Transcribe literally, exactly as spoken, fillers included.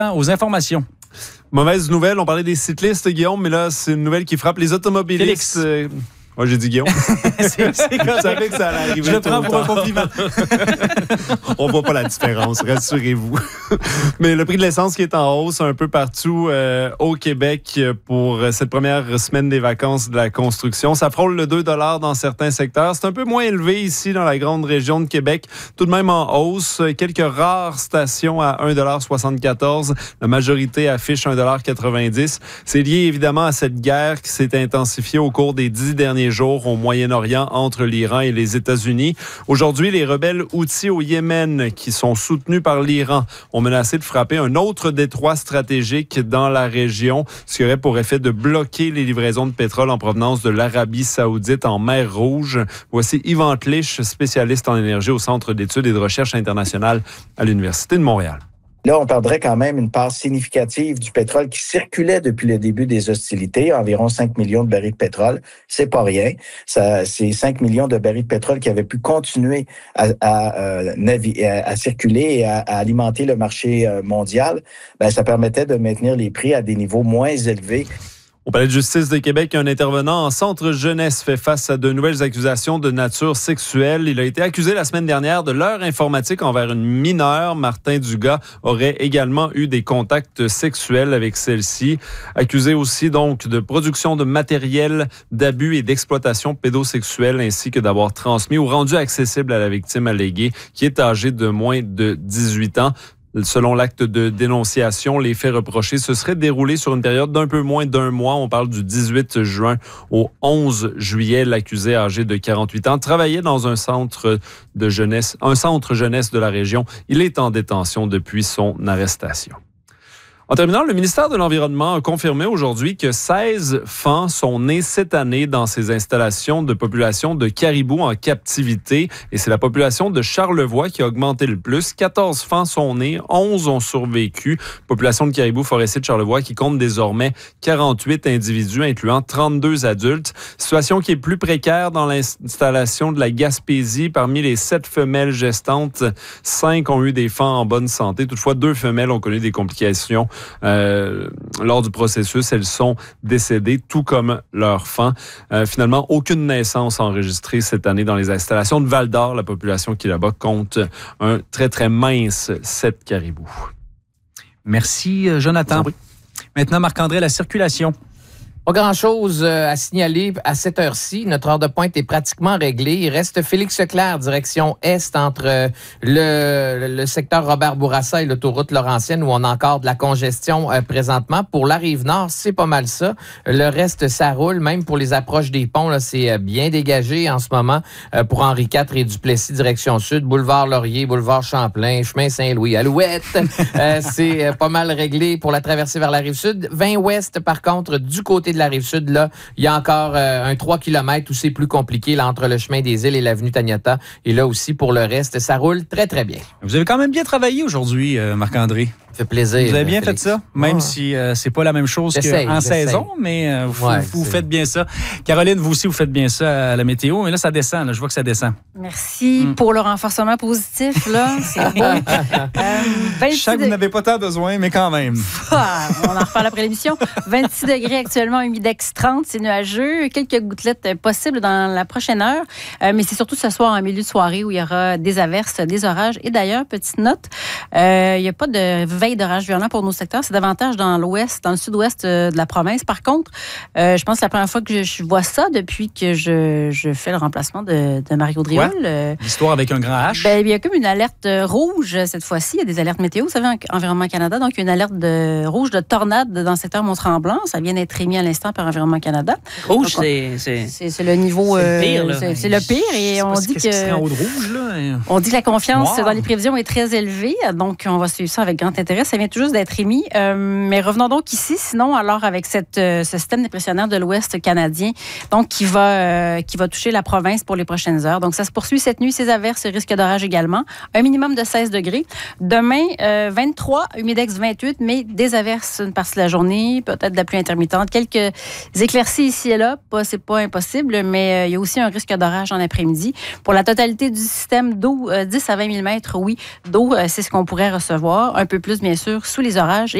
Aux informations. Mauvaise nouvelle, on parlait des cyclistes, Guillaume, mais là, c'est une nouvelle qui frappe les automobilistes. Euh, Moi, j'ai dit Guillaume. c'est, c'est Je savais que ça allait arriver. Je le prends pour un compliment. On voit pas la différence, rassurez-vous. Mais le prix de l'essence qui est en hausse un peu partout euh, au Québec pour cette première semaine des vacances de la construction. Ça frôle le deux dollars dans certains secteurs. C'est un peu moins élevé ici dans la grande région de Québec. Tout de même en hausse. Quelques rares stations à un dollar soixante-quatorze. La majorité affiche un dollar quatre-vingt-dix. C'est lié évidemment à cette guerre qui s'est intensifiée au cours des dix derniers jours au Moyen-Orient entre l'Iran et les États-Unis. Aujourd'hui, les rebelles Houthis au Yémen, qui sont soutenus par l'Iran, ont menacé de frapper un autre détroit stratégique dans la région, ce qui aurait pour effet de bloquer les livraisons de pétrole en provenance de l'Arabie saoudite en mer Rouge. Voici Yvan Tlich, spécialiste en énergie au Centre d'études et de recherche internationale à l'Université de Montréal. Là, on perdrait quand même une part significative du pétrole qui circulait depuis le début des hostilités, environ cinq millions de barils de pétrole. C'est pas rien. Ça, c'est cinq millions de barils de pétrole qui avaient pu continuer à, à, à, navi- à, à circuler et à, à alimenter le marché mondial. Ben, ça permettait de maintenir les prix à des niveaux moins élevés. Au Palais de justice de Québec, un intervenant en centre jeunesse fait face à de nouvelles accusations de nature sexuelle. Il a été accusé la semaine dernière de leurre informatique envers une mineure. Martin Dugas aurait également eu des contacts sexuels avec celle-ci. Accusé aussi donc de production de matériel, d'abus et d'exploitation pédosexuelle, ainsi que d'avoir transmis ou rendu accessible à la victime alléguée, qui est âgée de moins de dix-huit ans. Selon l'acte de dénonciation, les faits reprochés se seraient déroulés sur une période d'un peu moins d'un mois. On parle du dix-huit juin au onze juillet. L'accusé, âgé de quarante-huit ans, travaillait dans un centre de jeunesse, un centre jeunesse de la région. Il est en détention depuis son arrestation. En terminant, le ministère de l'Environnement a confirmé aujourd'hui que seize faons sont nés cette année dans ces installations de population de caribous en captivité. Et c'est la population de Charlevoix qui a augmenté le plus. quatorze faons sont nés, onze ont survécu. Population de caribous forestiers de Charlevoix qui compte désormais quarante-huit individus, incluant trente-deux adultes. Situation qui est plus précaire dans l'installation de la Gaspésie. Parmi les sept femelles gestantes, cinq ont eu des faons en bonne santé. Toutefois, deux femelles ont connu des complications Euh, lors du processus. Elles sont décédées, tout comme leurs faons. Euh, finalement, aucune naissance enregistrée cette année dans les installations de Val-d'Or. La population qui là-bas compte un très, très mince sept caribous. Merci, Jonathan. Maintenant, Marc-André, la circulation. Pas grand-chose à signaler à cette heure-ci. Notre heure de pointe est pratiquement réglée. Il reste Félix Leclerc, direction Est, entre le, le secteur Robert-Bourassa et l'autoroute Laurentienne, où on a encore de la congestion euh, présentement. Pour la Rive-Nord, c'est pas mal ça. Le reste, ça roule. Même pour les approches des ponts, là, c'est bien dégagé en ce moment. Euh, pour Henri quatre et Duplessis, direction Sud, boulevard Laurier, boulevard Champlain, chemin Saint-Louis, Alouette. euh, c'est pas mal réglé pour la traversée vers la Rive-Sud. vingt Ouest, par contre, du côté de la Rive-Sud, là, il y a encore euh, un trois kilomètres où c'est plus compliqué là, entre le chemin des Îles et l'avenue Taniata. Et là aussi, pour le reste, ça roule très, très bien. Vous avez quand même bien travaillé aujourd'hui, euh, Marc-André. Ça fait plaisir. Vous avez bien Félix. fait ça, même ouais. si euh, c'est pas la même chose j'essaye, qu'en j'essaye. saison, mais euh, vous, ouais, vous faites bien ça. Caroline, vous aussi, vous faites bien ça à la météo, mais là, ça descend. Là, je vois que ça descend. Merci mm. pour le renforcement positif. Là, c'est beau. euh, je sais que vous n'avez pas tant besoin, mais quand même. Ah, on en reparle après l'émission. vingt-six degrés actuellement, humidex trente, c'est nuageux. Quelques gouttelettes possibles dans la prochaine heure, euh, mais c'est surtout ce soir en milieu de soirée où il y aura des averses, des orages. Et d'ailleurs, petite note, euh, il n'y a pas de veille d'orage violent pour nos secteurs. C'est davantage dans l'ouest, dans le sud-ouest de la province. Par contre, euh, je pense que c'est la première fois que je vois ça depuis que je, je fais le remplacement de, de Mario Driol. Ouais. L'histoire avec un grand H. Ben, il y a comme une alerte rouge cette fois-ci. Il y a des alertes météo, vous savez, en Environnement Canada. Donc, il y a une alerte de, rouge de tornade dans le secteur Mont-Tremblant. Ça vient d'être émis à l'instant par Environnement Canada. Rouge, Donc, c'est, c'est... c'est... C'est le niveau... C'est le pire, là. Euh, c'est, c'est le pire. Et c'est on dit qu'est-ce que... qui serait en haut de rouge, là? On dit que la confiance Noir. dans les prévisions est très élevée. Donc, on va suivre ça avec grand intérêt. Ça vient tout juste d'être émis. Euh, mais revenons donc ici, sinon, alors, avec cette, euh, ce système dépressionnaire de l'Ouest canadien, donc, qui va, euh, qui va toucher la province pour les prochaines heures. Donc, ça se poursuit cette nuit, ces averses, risque d'orage également. Un minimum de seize degrés. Demain, euh, vingt-trois, humidex vingt-huit, mais des averses une partie de la journée, peut-être de la pluie intermittente. Quelques éclaircies ici et là, pas, c'est pas impossible, mais euh, il y a aussi un risque d'orage en après-midi. Pour la totalité du système d'eau, euh, dix à vingt millimètres, oui, d'eau, euh, c'est ce qu'on pourrait recevoir. Un peu plus bien sûr, sous les orages.